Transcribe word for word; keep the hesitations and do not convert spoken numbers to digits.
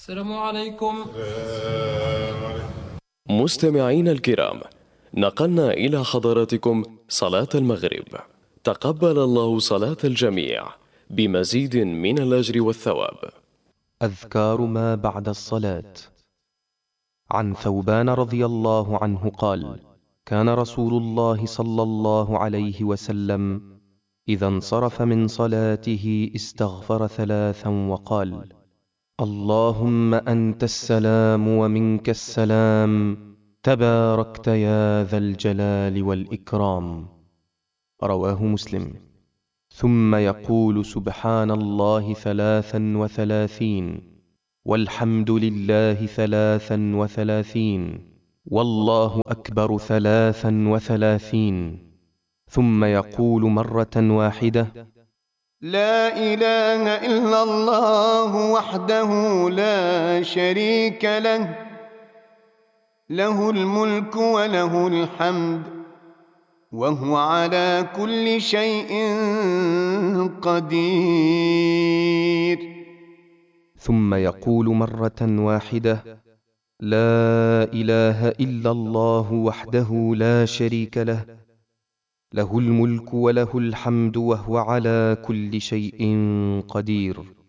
السلام عليكم. مستمعين الكرام، نقلنا إلى حضراتكم صلاة المغرب. تقبل الله صلاة الجميع بمزيد من الأجر والثواب. أذكار ما بعد الصلاة. عن ثوبان رضي الله عنه قال: كان رسول الله صلى الله عليه وسلم إذا انصرف من صلاته استغفر ثلاثا وقال: اللهم أنت السلام ومنك السلام، تباركت يا ذا الجلال والإكرام. رواه مسلم. ثم يقول سبحان الله ثلاثا وثلاثين، والحمد لله ثلاثا وثلاثين، والله أكبر ثلاثا وثلاثين. ثم يقول مرة واحدة: لا إله إلا الله وحده لا شريك له، له الملك وله الحمد وهو على كل شيء قدير. ثم يقول مرة واحدة: لا إله إلا الله وحده لا شريك له، له الملك وله الحمد وهو على كل شيء قدير.